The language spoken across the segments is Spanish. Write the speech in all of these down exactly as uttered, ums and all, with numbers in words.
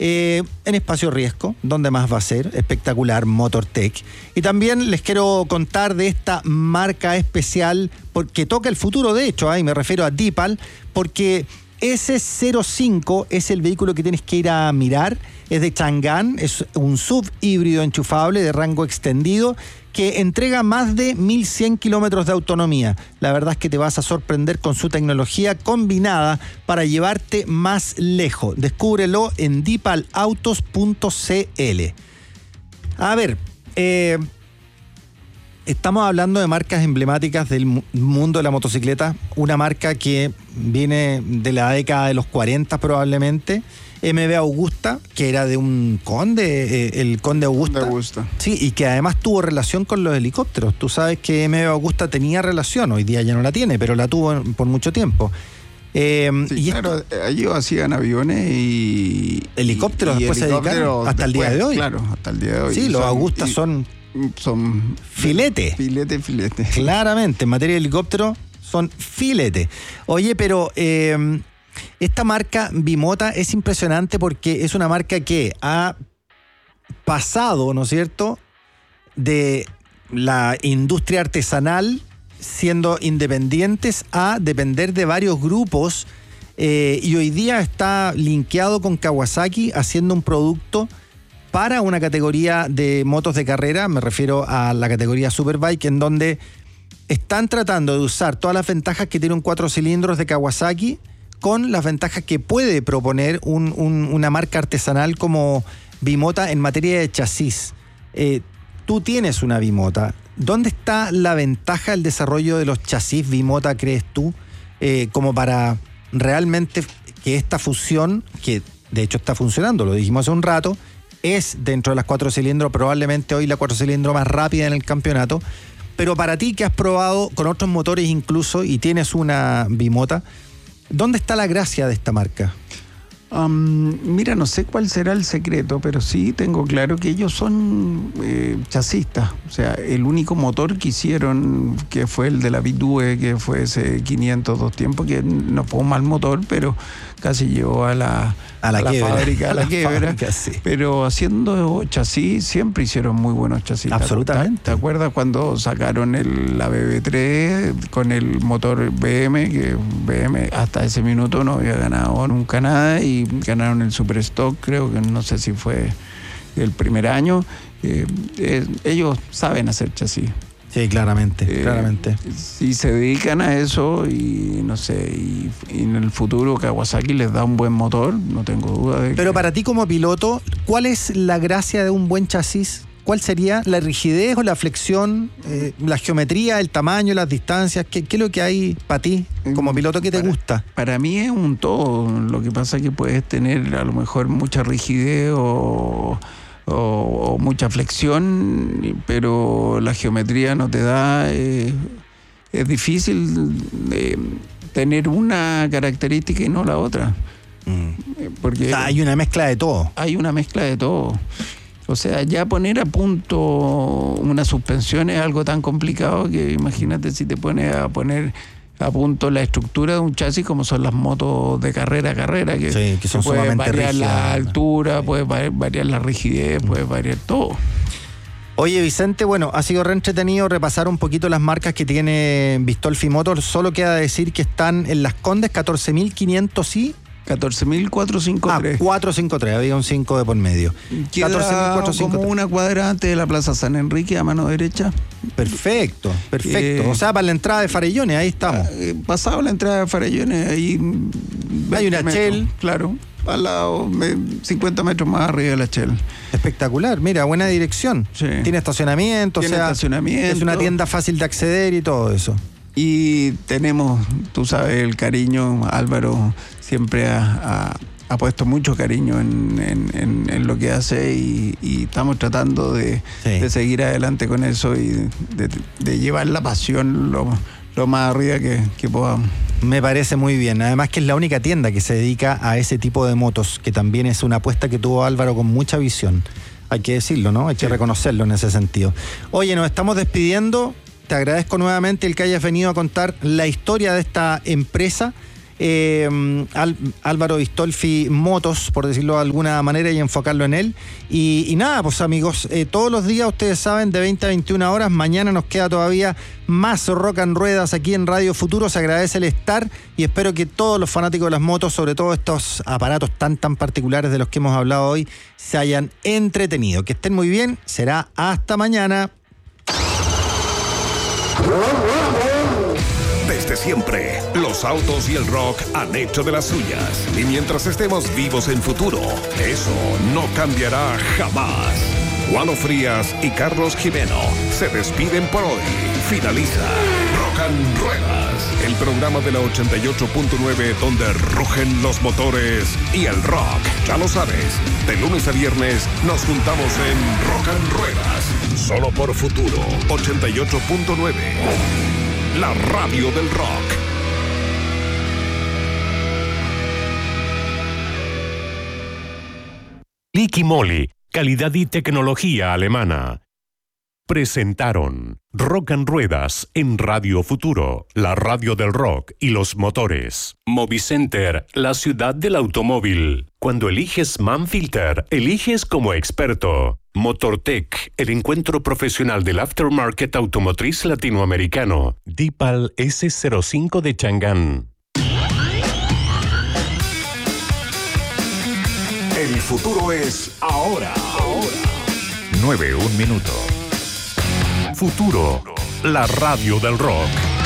eh, en Espacio Riesgo, donde más va a ser, espectacular, Motortech. Y también les quiero contar de esta marca especial, porque toca el futuro, de hecho, ¿eh? Y me refiero a Deepal, porque ese cero cinco es el vehículo que tienes que ir a mirar. Es de Chang'an, es un sub híbrido enchufable de rango extendido que entrega más de mil cien kilómetros de autonomía. La verdad es que te vas a sorprender con su tecnología combinada para llevarte más lejos. Descúbrelo en deepal autos punto c l. A ver, eh, estamos hablando de marcas emblemáticas del mundo de la motocicleta. Una marca que viene de la década de los cuarenta probablemente. M V Augusta, que era de un conde, eh, el conde Augusta. Augusta. Sí, y que además tuvo relación con los helicópteros. Tú sabes que M V Augusta tenía relación, hoy día ya no la tiene, pero la tuvo por mucho tiempo. Eh, sí, y claro, esto, ellos hacían aviones y... helicópteros, y, y después se dedicaron hasta el día de hoy. Claro, hasta el día de hoy. Sí, los Augusta son... Son... Filete. Filete, filete. Claramente, en materia de helicóptero son filete. Oye, pero... Eh, esta marca Bimota es impresionante porque es una marca que ha pasado, ¿no es cierto?, de la industria artesanal, siendo independientes, a depender de varios grupos, eh, y hoy día está linkeado con Kawasaki haciendo un producto para una categoría de motos de carrera, me refiero a la categoría Superbike, en donde están tratando de usar todas las ventajas que tiene un cuatro cilindros de Kawasaki con las ventajas que puede proponer un, un, una marca artesanal como Bimota en materia de chasis. Eh, tú tienes una Bimota. ¿Dónde está la ventaja del desarrollo de los chasis Bimota, crees tú, eh, como para realmente que esta fusión, que de hecho está funcionando, lo dijimos hace un rato, es dentro de las cuatro cilindros, probablemente hoy la cuatro cilindros más rápida en el campeonato, pero para ti que has probado con otros motores incluso y tienes una Bimota, ¿dónde está la gracia de esta marca? Um, mira, no sé cuál será el secreto, pero sí tengo claro que ellos son eh, chasistas. O sea, el único motor que hicieron, que fue el de la Vitue, que fue ese quinientos dos tiempos, que no fue un mal motor, pero casi llegó a la, a la, a la fábrica, a la, la quiebra. Fábrica, sí. Pero haciendo chasis, siempre hicieron muy buenos chasis. Absolutamente. ¿Te, te acuerdas cuando sacaron el, la B B tres con el motor B M, que B M hasta ese minuto no había ganado nunca nada, y ganaron el Superstock, creo que no sé si fue el primer año. Eh, eh, ellos saben hacer chasis. Sí, claramente, eh, claramente. Si se dedican a eso y no sé, y, y en el futuro Kawasaki les da un buen motor, no tengo duda de Pero que... para ti como piloto, ¿cuál es la gracia de un buen chasis? ¿Cuál sería la rigidez o la flexión, eh, la geometría, el tamaño, las distancias? ¿Qué, qué es lo que hay para ti como piloto que te para, gusta? Para mí es un todo. Lo que pasa es que puedes tener a lo mejor mucha rigidez o... O, o mucha flexión, pero la geometría no te da, eh, es difícil eh, tener una característica y no la otra. Mm. Porque o sea, hay una mezcla de todo. Hay una mezcla de todo. O sea, ya poner a punto una suspensión es algo tan complicado que imagínate si te pones a poner a punto la estructura de un chasis como son las motos de carrera a carrera, que, sí, que son puede sumamente variar rígidas, la altura, sí. puede variar la rigidez, mm. puede variar todo. Oye, Vicente, bueno, ha sido re entretenido repasar un poquito las marcas que tiene Bistolfi Motors. Solo queda decir que están en Las Condes, catorce mil quinientos y... catorce mil cuatrocientos cincuenta y tres. Ah, cuatrocientos cincuenta y tres, había un cinco de por medio. Queda catorce mil cuatrocientos cincuenta y tres. Como una cuadra antes de la Plaza San Enrique, a mano derecha. Perfecto, perfecto. Eh, o sea, para la entrada de Farellones, ahí estamos. Eh, pasado la entrada de Farellones, ahí... Hay una metros, Shell. Claro, al lado, cincuenta metros más arriba de la Shell. Espectacular, mira, buena dirección. Sí. Tiene estacionamiento, Tiene o sea, estacionamiento. Es una tienda fácil de acceder y todo eso. Y tenemos, tú sabes, el cariño. Álvaro siempre ha, ha, ha puesto mucho cariño en, en, en, en lo que hace y, y estamos tratando de, sí. de seguir adelante con eso y de, de llevar la pasión lo, lo más arriba que, que podamos. Me parece muy bien. Además que es la única tienda que se dedica a ese tipo de motos, que también es una apuesta que tuvo Álvaro con mucha visión. Hay que decirlo, ¿no? Hay que sí. reconocerlo en ese sentido. Oye, nos estamos despidiendo. Te agradezco nuevamente el que hayas venido a contar la historia de esta empresa. eh, Al, Álvaro Istolfi Motos, por decirlo de alguna manera, y enfocarlo en él. Y, y nada, pues amigos, eh, todos los días, ustedes saben, de veinte a veintiuna horas, mañana nos queda todavía más Rock and Ruedas aquí en Radio Futuro. Se agradece el estar y espero que todos los fanáticos de las motos, sobre todo estos aparatos tan tan particulares de los que hemos hablado hoy, se hayan entretenido. Que estén muy bien, será hasta mañana. Desde siempre, los autos y el rock han hecho de las suyas. Y mientras estemos vivos en futuro, eso no cambiará jamás. Juano Frías y Carlos Jimeno se despiden por hoy. Finaliza Rock and Ruedas, el programa de la ochenta y ocho punto nueve donde rugen los motores y el rock. Ya lo sabes, de lunes a viernes nos juntamos en Rock and Ruedas, solo por Futuro ochenta y ocho punto nueve. La radio del rock. Liqui Moly, calidad y tecnología alemana. Presentaron Rock and Ruedas en Radio Futuro, la radio del rock y los motores. Movicenter, la ciudad del automóvil. Cuando eliges Manfilter, eliges como experto. Motortech, el encuentro profesional del aftermarket automotriz latinoamericano. Dipal ese cero cinco de Changán. El futuro es ahora. Ahora. nueve un minuto. Futuro, la radio del rock.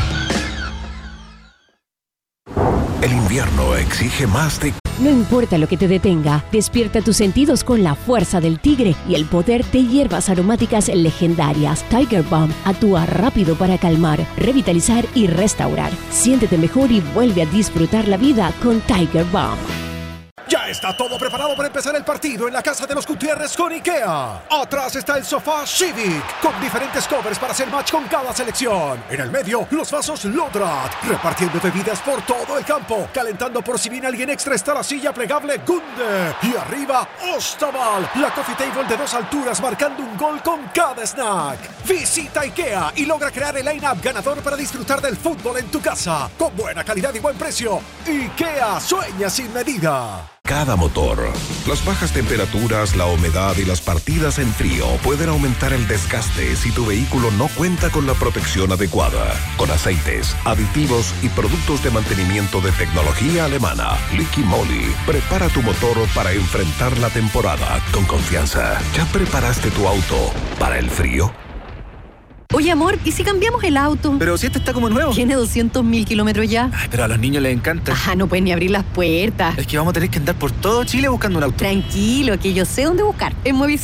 El invierno exige más de... No importa lo que te detenga, despierta tus sentidos con la fuerza del tigre y el poder de hierbas aromáticas legendarias. Tiger Balm actúa rápido para calmar, revitalizar y restaurar. Siéntete mejor y vuelve a disfrutar la vida con Tiger Balm. Ya está todo preparado para empezar el partido en la casa de los Gutiérrez con IKEA. Atrás está el sofá Civic, con diferentes covers para hacer match con cada selección. En el medio, los vasos Lodrat, repartiendo bebidas por todo el campo. Calentando por si viene alguien extra está la silla plegable Gunde. Y arriba, Ostaval, la coffee table de dos alturas marcando un gol con cada snack. Visita IKEA y logra crear el line-up ganador para disfrutar del fútbol en tu casa. Con buena calidad y buen precio. IKEA, sueña sin medida. Cada motor. Las bajas temperaturas, la humedad y las partidas en frío pueden aumentar el desgaste si tu vehículo no cuenta con la protección adecuada. Con aceites, aditivos y productos de mantenimiento de tecnología alemana, Liqui Moly prepara tu motor para enfrentar la temporada con confianza. ¿Ya preparaste tu auto para el frío? Oye, amor, ¿y si cambiamos el auto? Pero si este está como nuevo. Tiene doscientos mil kilómetros ya. Ay, pero a los niños les encanta. Ajá, no pueden ni abrir las puertas. Es que vamos a tener que andar por todo Chile buscando un auto. Tranquilo, que yo sé dónde buscar. En Movistar